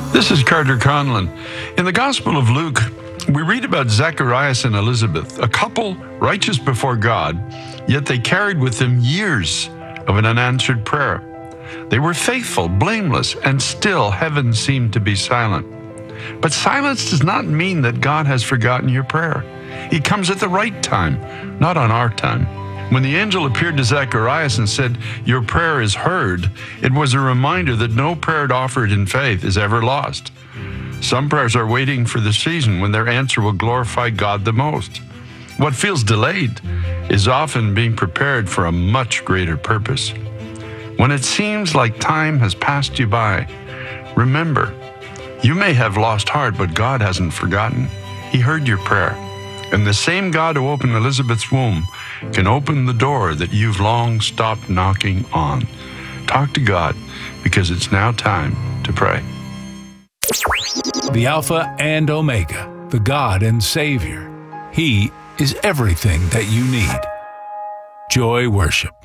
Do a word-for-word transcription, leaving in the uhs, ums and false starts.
This is Carter Conlon. In the Gospel of Luke, we read about Zacharias and Elizabeth, a couple righteous before God, yet they carried with them years of an unanswered prayer. They were faithful, blameless, and still heaven seemed to be silent. But silence does not mean that God has forgotten your prayer. He comes at the right time, not on our time. When the angel appeared to Zacharias and said, "Your prayer is heard," it was a reminder that no prayer offered in faith is ever lost. Some prayers are waiting for the season when their answer will glorify God the most. What feels delayed is often being prepared for a much greater purpose. When it seems like time has passed you by, remember, you may have lost heart, but God hasn't forgotten. He heard your prayer. And the same God who opened Elizabeth's womb can open the door that you've long stopped knocking on. Talk to God, because it's now time to pray. The Alpha and Omega, the God and Savior. He is everything that you need. Joy Worship.